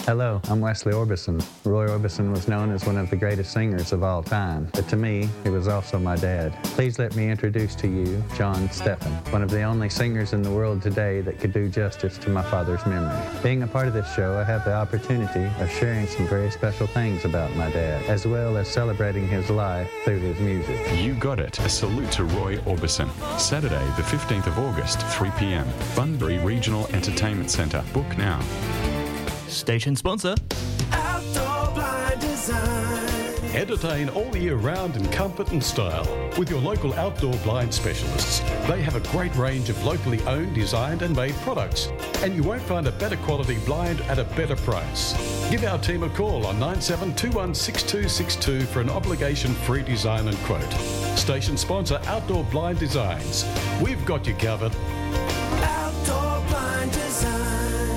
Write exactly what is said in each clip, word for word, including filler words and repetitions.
Hello, I'm Wesley Orbison. Roy Orbison was known as one of the greatest singers of all time, but to me, he was also my dad. Please let me introduce to you John Steffen, one of the only singers in the world today that could do justice to my father's memory. Being a part of this show, I have the opportunity of sharing some very special things about my dad, as well as celebrating his life through his music. You got it. A salute to Roy Orbison. Saturday, the fifteenth of August, three p.m. Bunbury Regional Entertainment Centre. Book now. Station sponsor. Outdoor Blind Design. Entertain all year round in comfort and style with your local outdoor blind specialists. They have a great range of locally owned, designed and made products, and you won't find a better quality blind at a better price. Give our team a call on nine seven two one six two six two for an obligation-free design and quote. Station sponsor Outdoor Blind Designs. We've got you covered. Outdoor Blind Designs.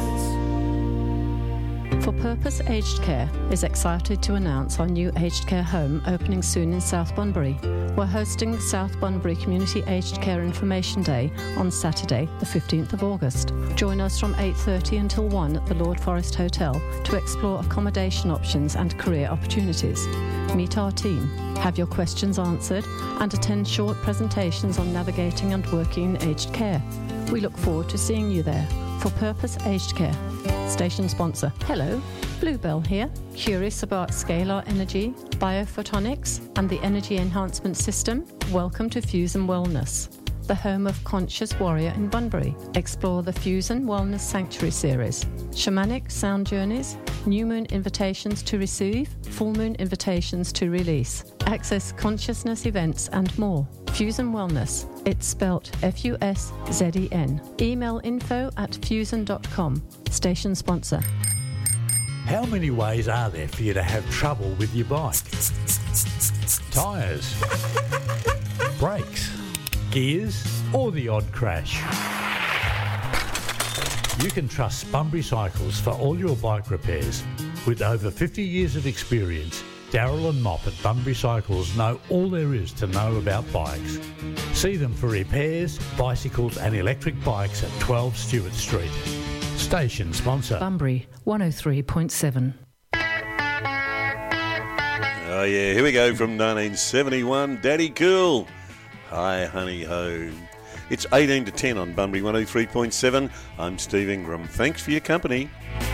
For Purpose Aged Care is excited to announce our new aged care home opening soon in South Bunbury. We're hosting the South Bunbury Community Aged Care Information Day on Saturday, the fifteenth of August. Join us from eight thirty until one at the Lord Forest Hotel to explore accommodation options and career opportunities. Meet our team, have your questions answered, and attend short presentations on navigating and working in aged care. We look forward to seeing you there. For Purpose Aged Care. Station sponsor. Hello, Bluebell here. Curious about scalar energy, biophotonics, and the energy enhancement system? Welcome to Fusion Wellness, the home of Conscious Warrior in Bunbury. Explore the Fusion Wellness Sanctuary series. Shamanic sound journeys, new moon invitations to receive, full moon invitations to release. Access consciousness events and more. Fusion Wellness. It's spelt F U S Z E N. Email info at fusion dot com. Station sponsor. How many ways are there for you to have trouble with your bike? Tyres, brakes, gears, or the odd crash? You can trust Bunbury Cycles for all your bike repairs. With over fifty years of experience, Darryl and Mop at Bunbury Cycles know all there is to know about bikes. See them for repairs, bicycles and electric bikes at twelve Stewart Street. Station sponsor. Bunbury one oh three point seven. Oh yeah, here we go from nineteen seventy-one. Daddy Cool. Hi, honey ho. It's eighteen to ten on Bunbury one oh three point seven. I'm Steve Ingram. Thanks for your company.